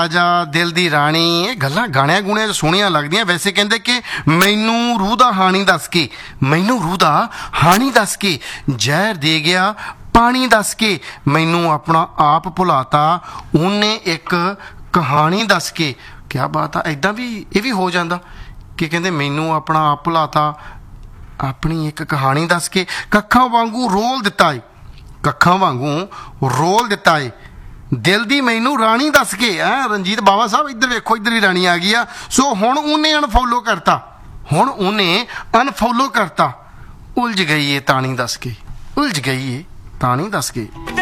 ਰਾਜਾ ਦਿਲ ਦੀ ਰਾਣੀ, ਇਹ ਗੱਲਾਂ ਗਾਣਿਆਂ ਗੁਣਿਆਂ 'ਚ ਸੋਹਣੀਆਂ ਲੱਗਦੀਆਂ। ਵੈਸੇ ਕਹਿੰਦੇ ਕਿ ਮੈਨੂੰ ਰੂਹ ਦਾ ਹਾਣੀ ਦੱਸ ਕੇ, ਮੈਨੂੰ ਰੂਹ ਦਾ ਹਾਣੀ ਦੱਸ ਕੇ, ਜ਼ਹਿਰ ਦੇ ਗਿਆ ਪਾਣੀ ਦੱਸ ਕੇ, ਮੈਨੂੰ ਆਪਣਾ ਆਪ ਭੁਲਾਤਾ ਉਹਨੇ ਇੱਕ ਕਹਾਣੀ ਦੱਸ ਕੇ। ਕਿਆ ਬਾਤ ਆ, ਇੱਦਾਂ ਵੀ ਇਹ ਵੀ ਹੋ ਜਾਂਦਾ ਕਿ ਕਹਿੰਦੇ ਮੈਨੂੰ ਆਪਣਾ ਆਪ ਭੁਲਾਤਾ ਆਪਣੀ ਇੱਕ ਕਹਾਣੀ ਦੱਸ ਕੇ। ਕੱਖਾਂ ਵਾਂਗੂ ਰੋਲ ਦਿੱਤਾ ਏ, ਕੱਖਾਂ ਵਾਂਗੂ ਰੋਲ ਦਿੱਤਾ ਏ ਦਿਲ ਦੀ ਮੈਨੂੰ ਰਾਣੀ ਦੱਸ ਕੇ। ਰਣਜੀਤ ਬਾਵਾ ਸਾਹਿਬ ਇੱਧਰ ਵੇਖੋ, ਇੱਧਰ ਵੀ ਰਾਣੀ ਆ ਗਈ ਆ। ਸੋ ਹੁਣ ਉਹਨੇ ਅਨਫੋਲੋ ਕਰਤਾ, ਹੁਣ ਉਹਨੇ ਅਨਫੋਲੋ ਕਰਤਾ। ਉਲਝ ਗਈ ਏ ਤਾਣੀ ਦੱਸ ਕੇ, ਉਲਝ ਗਈ ਏ ਤਾਣੀ ਦੱਸ ਕੇ।